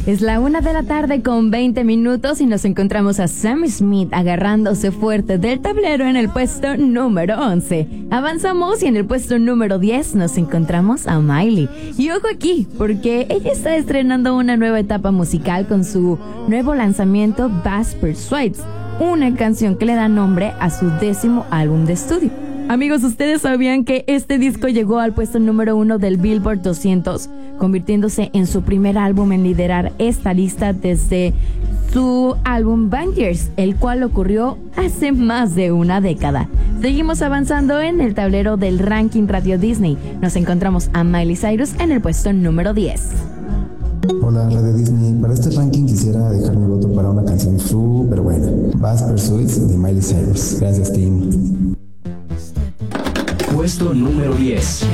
Es la 1:20 p.m. y nos encontramos a Sam Smith agarrándose fuerte del tablero en el puesto número 11. Avanzamos y en el puesto número 10 nos encontramos a Miley. Y ojo aquí, porque ella está estrenando una nueva etapa musical con su nuevo lanzamiento Bass Persuades, una canción que le da nombre a su 10º álbum de estudio. Amigos, ¿ustedes sabían que este disco llegó al puesto número 1 del Billboard 200, convirtiéndose en su primer álbum en liderar esta lista desde su álbum Bangers, el cual ocurrió hace más de una década? Seguimos avanzando en el tablero del ranking Radio Disney. Nos encontramos a Miley Cyrus en el puesto número 10. Hola Radio Disney, para este ranking quisiera dejar mi voto para una canción súper buena, Bass Persuades de Miley Cyrus. Gracias, team. Puesto número 10.